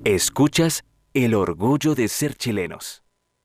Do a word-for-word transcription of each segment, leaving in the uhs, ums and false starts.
Escuchas El orgullo de ser chilenos.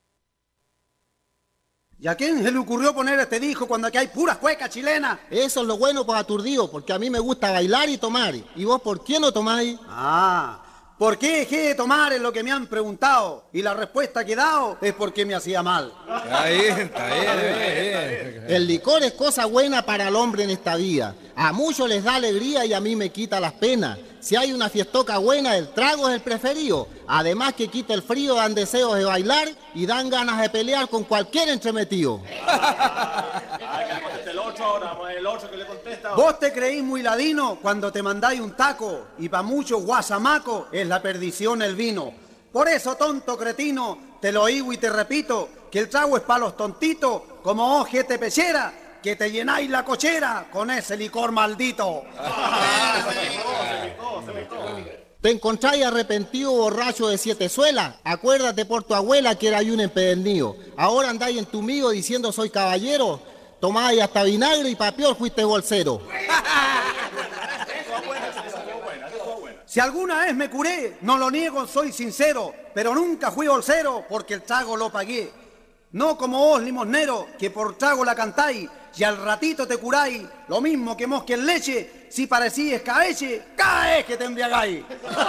¿Y a quién se le ocurrió poner este disco cuando aquí hay puras cuecas chilenas? Eso es lo bueno, pues, aturdido, porque a mí me gusta bailar y tomar. ¿Y vos por qué no tomáis? Ah, ¿por qué dejé de tomar? Es lo que me han preguntado. Y la respuesta que he dado es porque me hacía mal. Está bien, está bien, está bien. El licor es cosa buena para el hombre en esta vida. A muchos les da alegría y a mí me quita las penas. Si hay una fiestoca buena, el trago es el preferido. Además que quita el frío, dan deseos de bailar y dan ganas de pelear con cualquier entremetido. Vos te creís muy ladino cuando te mandáis un taco y pa' muchos guasamaco es la perdición el vino. Por eso, tonto cretino, te lo digo y te repito, que el trago es pa' los tontitos, como ojete pechera, que te llenáis la cochera con ese licor maldito. ¿Te encontráis arrepentido borracho de siete suelas? Acuérdate por tu abuela que era un empedernido. Ahora andáis entumido diciendo soy caballero. Tomáis hasta vinagre y pa' peor fuiste bolsero. Si alguna vez me curé, no lo niego, soy sincero, pero nunca fui bolsero porque el trago lo pagué. No como vos, limosnero, que por trago la cantáis y al ratito te curáis, lo mismo que mosque en leche, si parecís escabeche, cada vez que te embriagáis.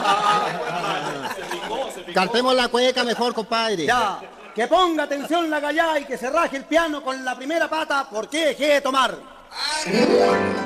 Cantemos la cueca mejor, compadre. Ya, que ponga atención la gallá y que se raje el piano con la primera pata porque dejé de tomar.